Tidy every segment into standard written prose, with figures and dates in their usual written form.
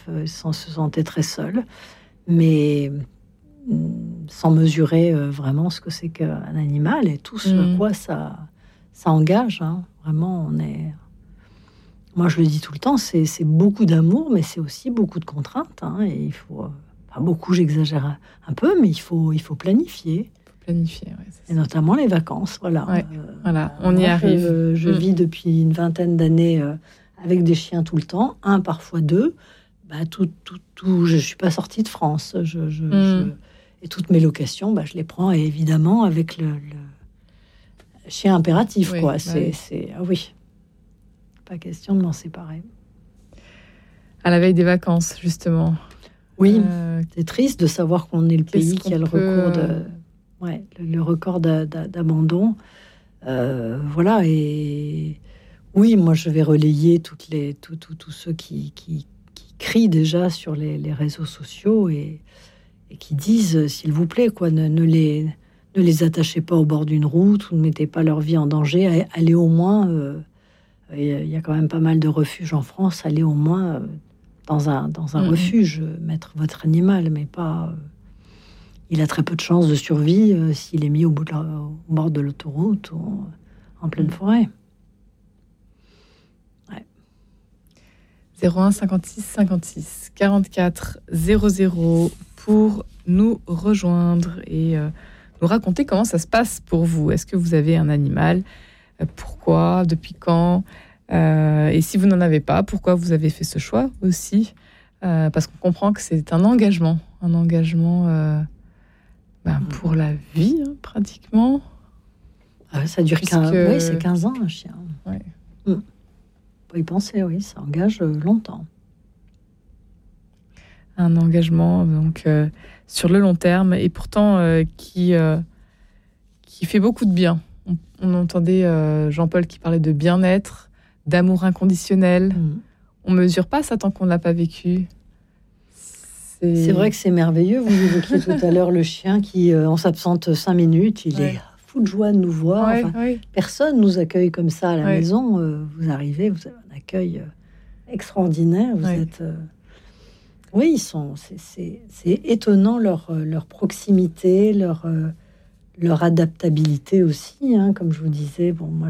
affectif, se sentait très seul, mais sans mesurer vraiment ce que c'est qu'un animal et tout ce à quoi ça engage. Hein. Vraiment, moi, je le dis tout le temps, c'est beaucoup d'amour, mais c'est aussi beaucoup de contraintes. Hein, et il faut, beaucoup, j'exagère un peu, mais il faut planifier. Planifier, ouais, et notamment les vacances. Voilà, ouais, voilà, on y arrive. Je vis depuis une vingtaine d'années avec des chiens tout le temps, un, parfois deux. Je suis pas sortie de France. Et toutes mes locations, je les prends évidemment avec le chien impératif. Oui, quoi. Oui, pas question de m'en séparer. À la veille des vacances, justement. Oui, c'est triste de savoir qu'on est le pays qui a le record d'abandon. Voilà, et oui, moi je vais relayer tous ceux qui crient déjà sur les réseaux sociaux et qui disent, s'il vous plaît, quoi, ne les attachez pas au bord d'une route ou ne mettez pas leur vie en danger. Allez au moins, il y a quand même pas mal de refuges en France, allez au moins dans un refuge, mettre votre animal, mais pas... il a très peu de chances de survie s'il est mis au bord de l'autoroute ou en pleine forêt. Ouais. 01 56 56 44 00 pour nous rejoindre et nous raconter comment ça se passe pour vous. Est-ce que vous avez un animal ? Pourquoi ? Depuis quand ? Et si vous n'en avez pas, pourquoi vous avez fait ce choix aussi ? Parce qu'on comprend que c'est un engagement pour la vie, hein, pratiquement. Ça dure 15 ans, un chien. Ouais. Faut y penser, oui, ça engage longtemps. Un engagement donc sur le long terme et pourtant qui fait beaucoup de bien. On entendait Jean-Paul qui parlait de bien-être, d'amour inconditionnel. On mesure pas ça tant qu'on ne l'a pas vécu. C'est vrai que c'est merveilleux. Vous évoquiez tout à l'heure le chien qui, on s'absente 5 minutes, il est fou de joie de nous voir. Personne nous accueille comme ça à la maison. Vous arrivez, vous avez un accueil extraordinaire. Vous êtes... Oui, c'est étonnant leur proximité, leur adaptabilité aussi. Hein, comme je vous disais, bon, moi,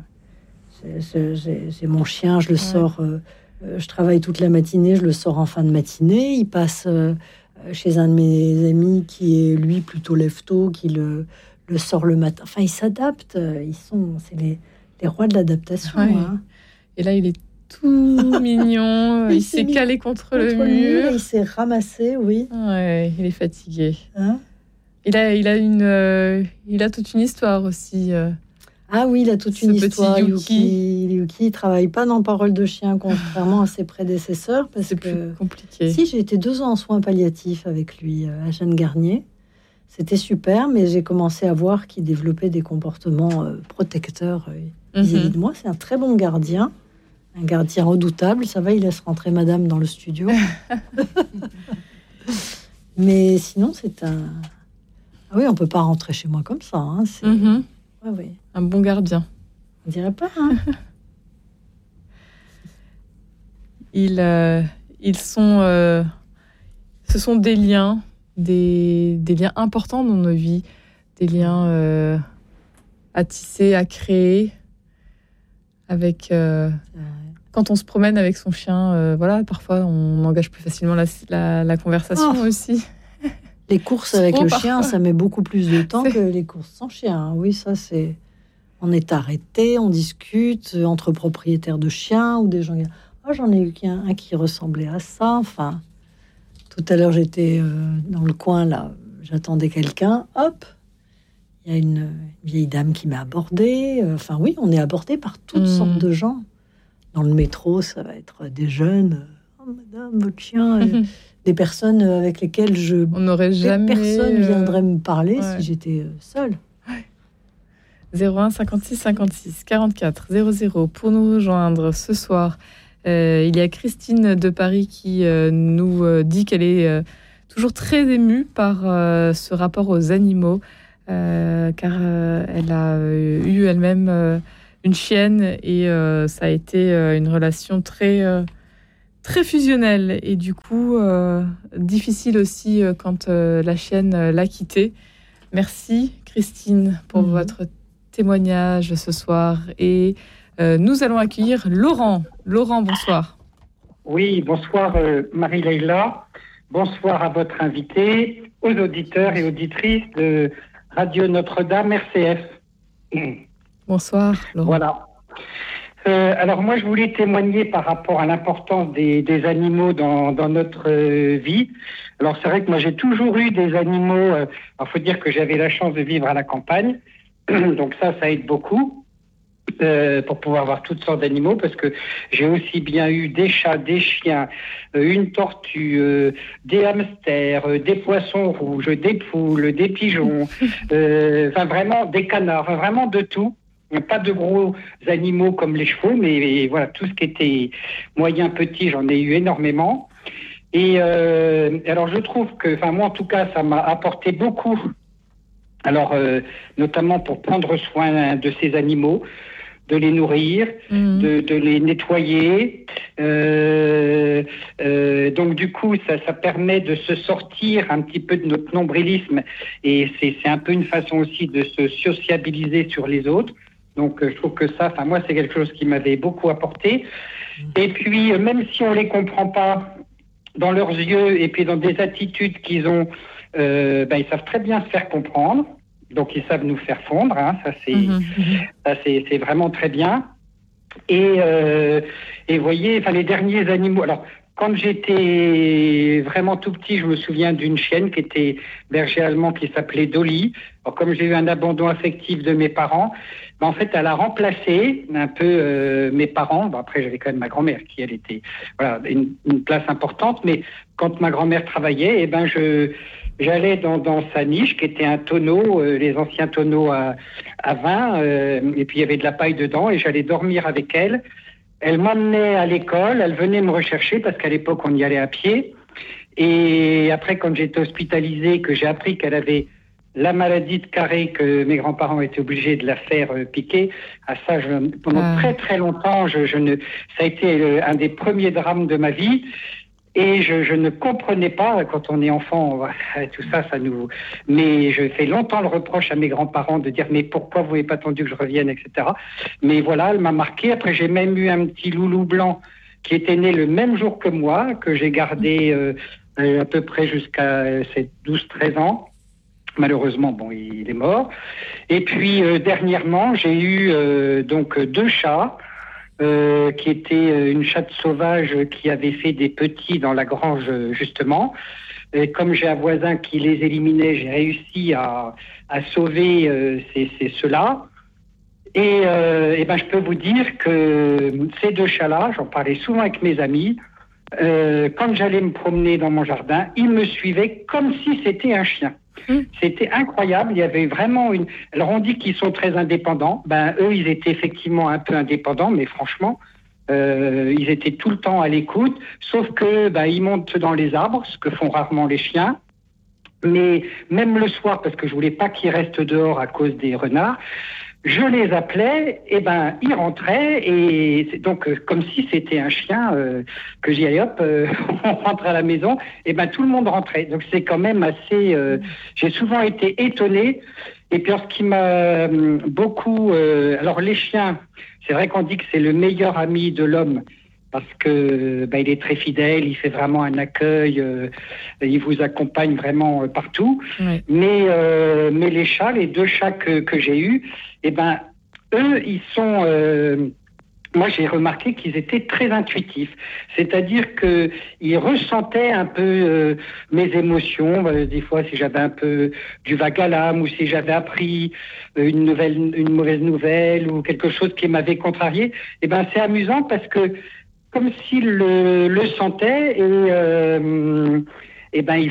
j'ai mon chien, je le sors... je travaille toute la matinée, je le sors en fin de matinée. Il passe chez un de mes amis qui est, lui, plutôt lève-tôt, qui le sort le matin. Enfin, ils s'adaptent. C'est les rois de l'adaptation. Ouais. Hein. Et là, il est tout mignon. Il s'est calé contre le mur. Il s'est ramassé, oui. Ouais, il est fatigué. Hein? Il a toute une histoire aussi. Ah oui, il a toute une histoire. Yuki ne travaille pas dans Parole de chien, contrairement à ses prédécesseurs. Parce c'est que plus compliqué. Si, j'ai été 2 ans en soins palliatifs avec lui à Jeanne Garnier. C'était super, mais j'ai commencé à voir qu'il développait des comportements protecteurs vis-à-vis de moi. C'est un très bon gardien, un gardien redoutable. Ça va, il laisse rentrer madame dans le studio. Mais sinon, c'est un... Ah oui, on ne peut pas rentrer chez moi comme ça. Hein. C'est... Oui. Un bon gardien. On dirait pas, hein. Ce sont des liens importants dans nos vies, des liens à tisser, à créer. Avec quand on se promène avec son chien, parfois on engage plus facilement la conversation aussi. Les courses avec le chien, ça met beaucoup plus de temps que les courses sans chien. Oui, ça c'est... On est arrêté, on discute entre propriétaires de chiens ou des gens... j'en ai eu un qui ressemblait à ça. Enfin, tout à l'heure, j'étais dans le coin, là, j'attendais quelqu'un. Hop, il y a une vieille dame qui m'a abordée. Enfin, oui, on est abordé par toutes sortes de gens. Dans le métro, ça va être des jeunes. Oh, madame, votre chien... Des personnes avec lesquelles personne viendrait me parler si j'étais seule. 01 56 56 44 00 pour nous rejoindre ce soir. Il y a Christine de Paris qui nous dit qu'elle est toujours très émue par ce rapport aux animaux, car elle a eu elle-même une chienne et ça a été une relation très très fusionnel et du coup difficile aussi quand la chienne l'a quitté. Merci Christine pour votre témoignage ce soir et nous allons accueillir Laurent. Laurent, bonsoir. Oui, bonsoir Marie-Leila. Bonsoir à votre invité, aux auditeurs et auditrices de Radio Notre-Dame RCF. Bonsoir Laurent. Voilà. Alors moi, je voulais témoigner par rapport à l'importance des animaux dans notre vie. Alors c'est vrai que moi, j'ai toujours eu des animaux. Il faut dire que j'avais la chance de vivre à la campagne. Donc ça aide beaucoup pour pouvoir avoir toutes sortes d'animaux, parce que j'ai aussi bien eu des chats, des chiens, une tortue, des hamsters, des poissons rouges, des poules, des pigeons, vraiment des canards, vraiment de tout. Pas de gros animaux comme les chevaux, mais voilà, tout ce qui était moyen, petit, j'en ai eu énormément. Et alors je trouve que, moi en tout cas, ça m'a apporté beaucoup. Alors notamment pour prendre soin de ces animaux, de les nourrir, de les nettoyer. Donc du coup, ça permet de se sortir un petit peu de notre nombrilisme, et c'est un peu une façon aussi de se sociabiliser sur les autres. Donc je trouve que ça, moi, c'est quelque chose qui m'avait beaucoup apporté. Et puis, même si on les comprend pas dans leurs yeux et puis dans des attitudes qu'ils ont, ils savent très bien se faire comprendre. Donc ils savent nous faire fondre, ça c'est vraiment très bien. Et voyez, les derniers animaux. Alors quand j'étais vraiment tout petit, je me souviens d'une chienne qui était berger allemand qui s'appelait Dolly. Alors comme j'ai eu un abandon affectif de mes parents, en fait elle a remplacé un peu mes parents. Bon, après j'avais quand même ma grand-mère qui elle était une place importante. Mais quand ma grand-mère travaillait, j'allais dans sa niche qui était un tonneau, les anciens tonneaux à vin, et puis il y avait de la paille dedans, et j'allais dormir avec elle. Elle m'emmenait à l'école, elle venait me rechercher parce qu'à l'époque on y allait à pied. Et après, quand j'étais hospitalisé, que j'ai appris qu'elle avait la maladie de Carré, que mes grands-parents étaient obligés de la faire piquer, pendant très très longtemps, ça a été un des premiers drames de ma vie. Et je ne comprenais pas, quand on est enfant, tout ça nous... Mais je fais longtemps le reproche à mes grands-parents de dire « Mais pourquoi vous n'avez pas attendu que je revienne ?» etc. Mais voilà, elle m'a marqué. Après, j'ai même eu un petit loulou blanc qui était né le même jour que moi, que j'ai gardé à peu près jusqu'à ses 12-13 ans. Malheureusement, il est mort. Et puis, dernièrement, j'ai eu donc 2 chats. Qui était une chatte sauvage qui avait fait des petits dans la grange, justement. Et comme j'ai un voisin qui les éliminait, j'ai réussi à sauver ceux-là. Et je peux vous dire que ces 2 chats-là, j'en parlais souvent avec mes amis, quand j'allais me promener dans mon jardin, ils me suivaient comme si c'était un chien. C'était incroyable. Il y avait vraiment Alors on dit qu'ils sont très indépendants. Eux, ils étaient effectivement un peu indépendants, mais franchement, ils étaient tout le temps à l'écoute. Sauf que ils montent dans les arbres, ce que font rarement les chiens. Mais même le soir, parce que je voulais pas qu'ils restent dehors à cause des renards, je les appelais, et ils rentraient, et donc comme si c'était un chien, que j'y allais, on rentre à la maison, et tout le monde rentrait. Donc c'est quand même assez... j'ai souvent été étonné. Et puis ce qui m'a beaucoup... alors les chiens, c'est vrai qu'on dit que c'est le meilleur ami de l'homme, parce que il est très fidèle, il fait vraiment un accueil, il vous accompagne vraiment partout. Oui. Mais les chats, les 2 chats que j'ai eus, eux, ils sont... moi, j'ai remarqué qu'ils étaient très intuitifs. C'est-à-dire qu'ils ressentaient un peu mes émotions. Des fois, si j'avais un peu du vague à l'âme, ou si j'avais appris une mauvaise nouvelle, ou quelque chose qui m'avait contrarié, c'est amusant parce que comme s'il le sentait, et il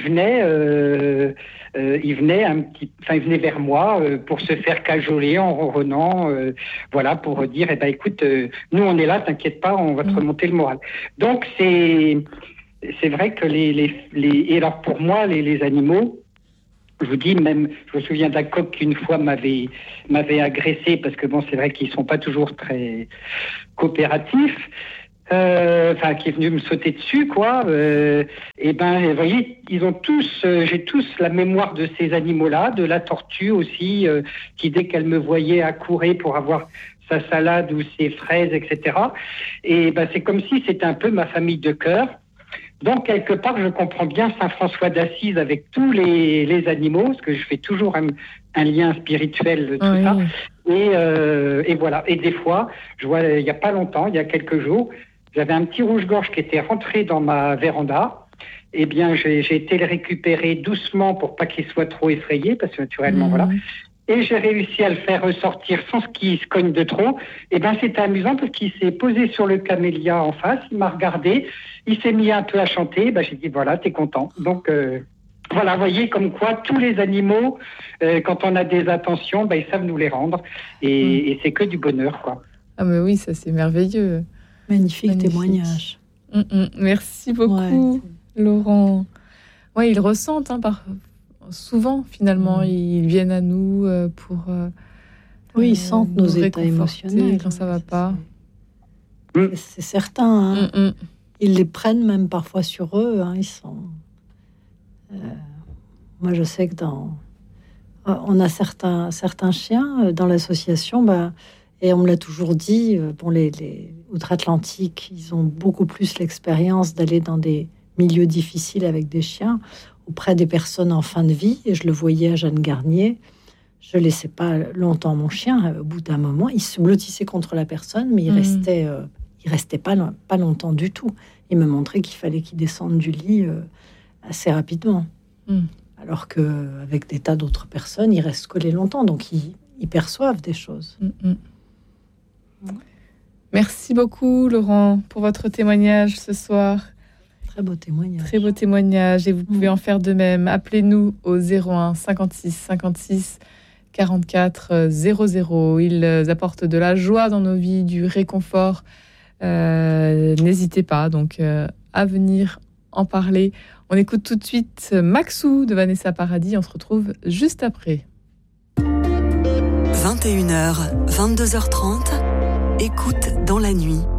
venait vers moi pour se faire cajoler en ronronnant, pour dire écoute, nous on est là, t'inquiète pas, on va te remonter le moral. Donc c'est vrai que et alors pour moi les animaux, je vous dis, même, je me souviens d'un coq qui une fois m'avait agressé, parce que c'est vrai qu'ils sont pas toujours très coopératifs. qui est venu me sauter dessus, quoi. Et ben, vous voyez, ils ont tous, j'ai tous la mémoire de ces animaux-là, de la tortue aussi, qui dès qu'elle me voyait accourait pour avoir sa salade ou ses fraises, etc. Et ben, c'est comme si c'était un peu ma famille de cœur. Donc, quelque part, je comprends bien Saint François d'Assise avec tous les animaux, parce que je fais toujours un lien spirituel de tout ça. Et voilà. Et des fois, je vois, il n'y a pas longtemps, il y a quelques jours, j'avais un petit rouge-gorge qui était rentré dans ma véranda. Eh bien, j'ai été le récupérer doucement pour pas qu'il soit trop effrayé, parce que naturellement, voilà. Et j'ai réussi à le faire ressortir sans qu'il se cogne de trop. Et ben, c'était amusant parce qu'il s'est posé sur le camélia en face, il m'a regardé, il s'est mis un peu à chanter. Ben, j'ai dit, voilà, t'es content. Donc, voilà, vous voyez, comme quoi tous les animaux, quand on a des attentions, ben, ils savent nous les rendre. Et c'est que du bonheur, quoi. Ah, mais oui, ça, c'est merveilleux. Magnifique témoignage. Merci beaucoup, Laurent. Ouais, ils ressentent, souvent, finalement, ils viennent à nous pour... oui, ils sentent nos états émotionnels. Quand ça ne va pas. C'est certain. Ils les prennent même parfois sur eux. Ils sont... moi, je sais que on a certains chiens dans l'association, et on me l'a toujours dit, les outre-Atlantique, ils ont beaucoup plus l'expérience d'aller dans des milieux difficiles avec des chiens, auprès des personnes en fin de vie, et je le voyais à Jeanne Garnier. Je laissais pas longtemps mon chien. Au bout d'un moment, il se blottissait contre la personne, mais il restait pas longtemps du tout. Il me montrait qu'il fallait qu'il descende du lit assez rapidement. Alors qu'avec des tas d'autres personnes, ils restent collés longtemps, donc ils perçoivent des choses. Merci beaucoup, Laurent, pour votre témoignage ce soir. Très beau témoignage. Très beau témoignage, et vous pouvez en faire de même. Appelez-nous au 01 56 56 44 00. Ils apportent de la joie dans nos vies, du réconfort. N'hésitez pas donc à venir en parler. On écoute tout de suite Maxou de Vanessa Paradis. On se retrouve juste après. 21h, 22h30, écoute dans la nuit.